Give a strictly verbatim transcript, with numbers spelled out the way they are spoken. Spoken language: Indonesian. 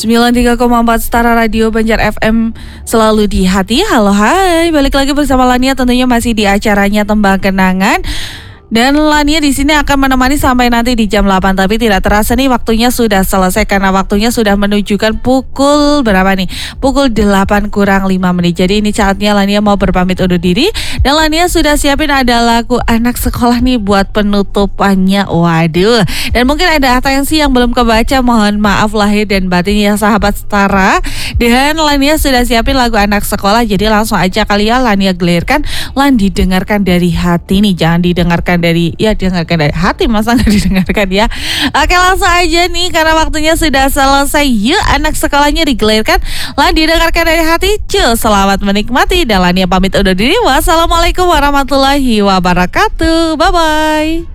sembilan puluh tiga koma empat Setara Radio Banjar F M, selalu di hati. Halo hai, balik lagi bersama Lania, tentunya masih di acaranya Tembang Kenangan. Dan Lania di sini akan menemani sampai nanti di jam delapan. Tapi tidak terasa nih waktunya sudah selesai, karena waktunya sudah menunjukkan pukul berapa nih? Pukul delapan kurang lima menit. Jadi ini saatnya Lania mau berpamit undur diri. Dan Lania sudah siapin ada lagu anak sekolah nih buat penutupannya. Waduh. Dan mungkin ada atensi yang belum kebaca, mohon maaf lahir dan batin ya sahabat Setara. Dan Lania sudah siapin lagu anak sekolah. Jadi langsung aja kali ya Lania gelirkan. Lan didengarkan dari hati nih, jangan didengarkan dari ya dengarkan dari hati, masa nggak didengarkan ya. Oke, langsung aja nih karena waktunya sudah selesai. Yuk anak sekolahnya digelirkan, lah didengarkan dari hati. Cus, selamat menikmati. Dan Lania pamit undur diri. Wassalamualaikum warahmatullahi wabarakatuh. Bye bye.